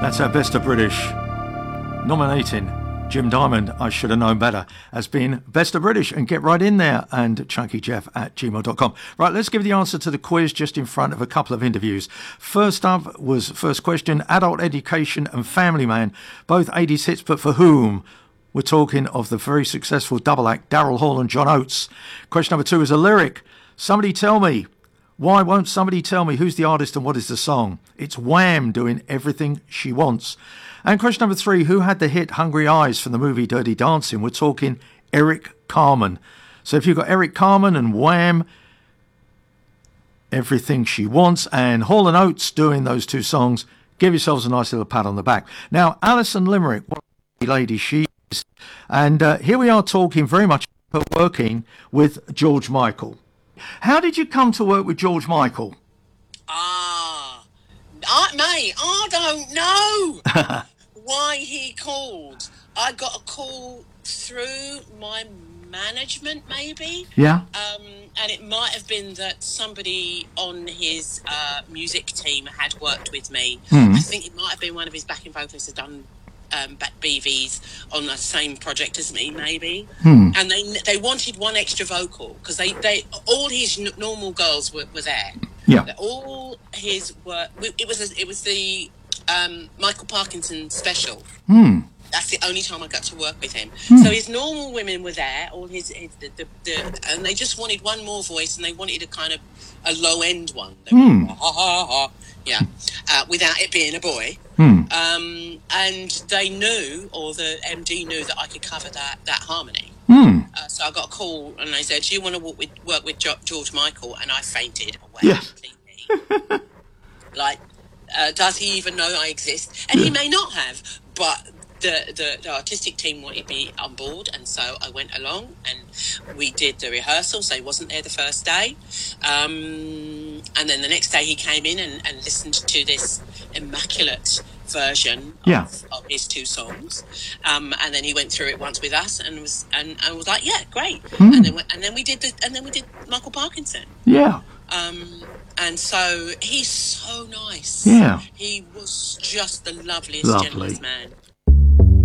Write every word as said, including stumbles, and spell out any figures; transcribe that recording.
That's our Best of British. Nominating Jim Diamond, I Should Have Known Better, as being Best of British. And get right in there, and chunkyjeff at gmail dot com. Right, let's give the answer to the quiz just in front of a couple of interviews. First up was, first question, Adult Education and Family Man, both eighties hits, but for whom? We're talking of the very successful double act, Daryl Hall and John Oates. Question number two is a lyric. Somebody tell me. Why won't somebody tell me who's the artist and what is the song? It's Wham doing Everything She Wants. And question number three, who had the hit Hungry Eyes from the movie Dirty Dancing? We're talking Eric Carmen. So if you've got Eric Carmen and Wham, Everything She Wants, and Hall and Oates doing those two songs, give yourselves a nice little pat on the back. Now, Alison Limerick, what a lady she is. And uh, here we are talking very much about working with George Michael. How did you come to work with George Michael? Ah, I, mate, I don't know why he called. I got a call through my management, maybe. Yeah. Um, and it might have been that somebody on his uh, music team had worked with me. Mm. I think it might have been one of his backing vocalists had done um, back B Vs on the same project as me, maybe. Hmm. And they they wanted one extra vocal because they, they all his n- normal girls were, were there. Yeah. All his work. It was a, it was the um, Michael Parkinson special. Hmm. That's the only time I got to work with him. Hmm. So his normal women were there, all his, his the, the, the, and they just wanted one more voice, and they wanted a kind of a low end one. They Hmm. were, ha ha ha, yeah, uh, without it being a boy. Hmm. Um, and they knew, or the M D knew, that I could cover that that harmony. Hmm. Uh, so I got a call, and they said, "Do you want to work with, work with jo- George Michael?" And I fainted away Yes. completely. Like, uh, does he even know I exist? And he may not have, but the, the the artistic team wanted me on board, and so I went along, and we did the rehearsal. So he wasn't there the first day, um, and then the next day he came in and, and listened to this immaculate version of, Yeah. of his two songs, um, and then he went through it once with us, and was and I was like, yeah, great. Hmm. And then we, and then we did the and then we did Michael Parkinson. Yeah. Um, and so he's so nice. Yeah. He was just the loveliest, Lovely. gentlest man.